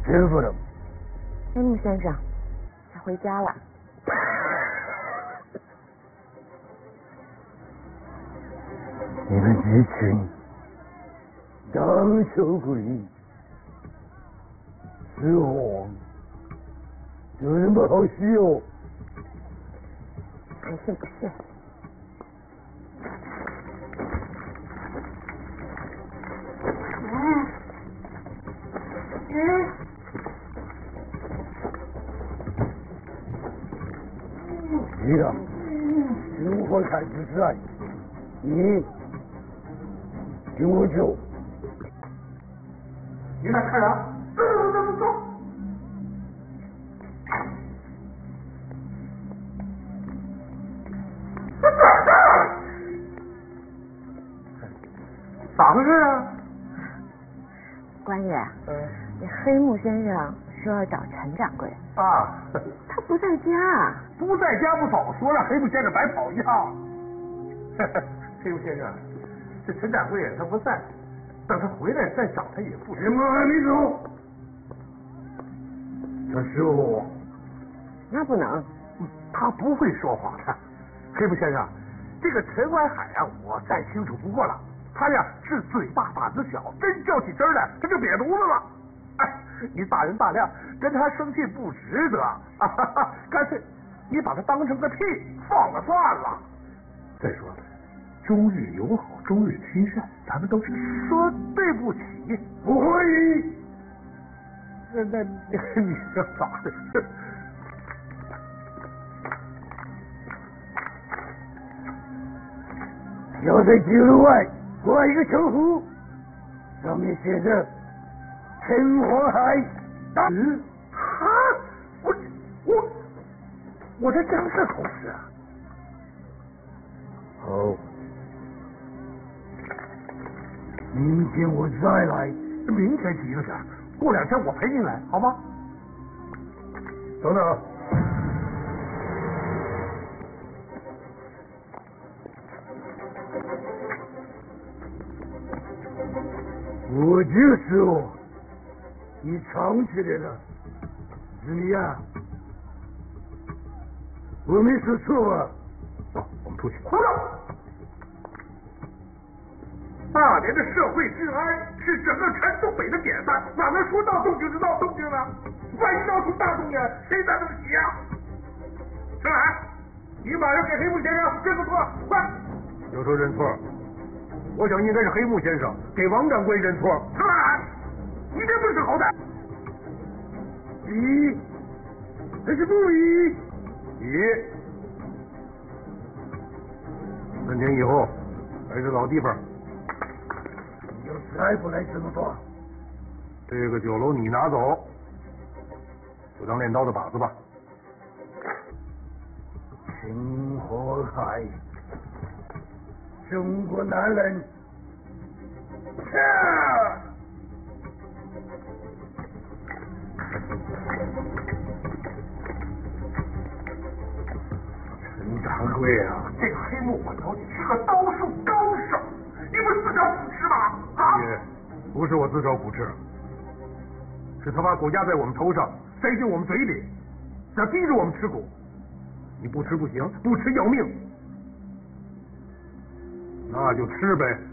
师傅了。 黑木先生，他回家了。 你们这群当小鬼，死亡有那么好使哦？ 还信不信？ 你呀，生活太自在，你听我走。 你来看啥？走。咋回事啊？ 官爷，那黑木先生说要找陈掌柜。 啊， 他不在家。 不在家不早说，让黑木先生白跑一趟。黑木先生，这陈掌柜他不在，等他回来再找他也不迟。 什么还没走？他说我。 那不能。 他不会说谎的。黑木先生，这个陈怀海啊，我再清楚不过了。他呀是嘴大胆子小，真较起真来，他就瘪犊子了。哎，你大人大量，跟他生气不值得啊！干脆你把他当成个屁放了算了。再说，中日友好，中日亲善，咱们都是说对不起。 不会。 那你这咋的？ 要在记录外挂一个称呼，上面写着陈怀海大师。 啊！我这正是口试啊。 好，明天我再来。 明天急了点，过2天我陪你来，好吗？等等。 我就说你藏起来了，怎么样？我没说错吧？ 走，我们出去。胡闹！大连的社会治安是整个全东北的典范，哪能说闹动静就闹动静呢？万一闹出大动静，谁担得起啊？陈海，你马上给黑木先生认个错，快！ 就说认错，我想应该是黑木先生给王掌柜认错。 陈海，你这不识好歹！ 咦，还是不咦？ 咦，3天以后还是老地方。 要再不来怎么办？ 这个酒楼你拿走，就当练刀的靶子吧。 陈怀海，中国男人。 陈掌柜啊，这个黑木我了解是个刀术高手，你不是自找苦吃吗？啊！ 也不是我自找苦吃，是他把果压在我们头上，塞进我们嘴里，想逼着我们吃苦。你不吃不行，不吃要命，那就吃呗。